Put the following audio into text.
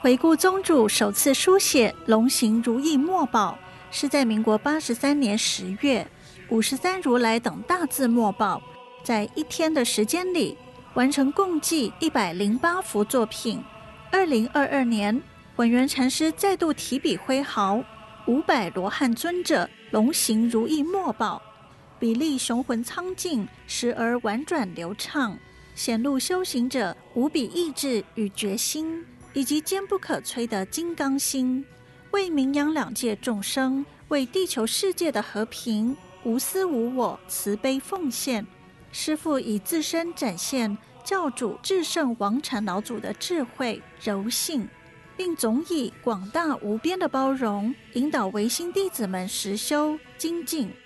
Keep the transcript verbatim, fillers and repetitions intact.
回顾宗主首次书写龙行如意墨宝，是在民国八十三年十月，五十三如来等大字墨宝在一天的时间里完成共计一百零八幅作品。二零二二年，文渊禅师再度提笔挥毫，五百罗汉尊者龙行如意墨宝，笔力雄浑苍劲，时而婉转流畅，显露修行者无比意志与决心，以及坚不可摧的金刚心，为名扬两界众生，为地球世界的和平无私无我慈悲奉献。师父以自身展现教主至圣王禅老祖的智慧柔性，并总以广大无边的包容引导唯心弟子们实修精进。